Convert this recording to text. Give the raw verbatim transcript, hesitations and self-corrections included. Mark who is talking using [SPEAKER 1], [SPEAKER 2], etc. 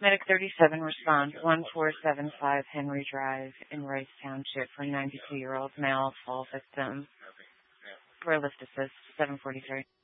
[SPEAKER 1] Medic thirty-seven responds one four seven five Henry Drive in Rice Township for a ninety-two-year-old male fall victim. For a lift assist, seven forty-three.